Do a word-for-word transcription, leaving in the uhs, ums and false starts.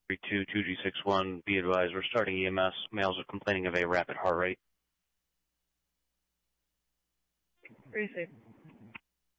three two two G six one, be advised, we're starting E M S. Males are complaining of a rapid heart rate. Pretty safe.